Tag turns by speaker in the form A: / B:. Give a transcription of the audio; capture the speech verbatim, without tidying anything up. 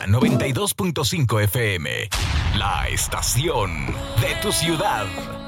A: noventa y dos punto cinco F M, la estación de tu ciudad.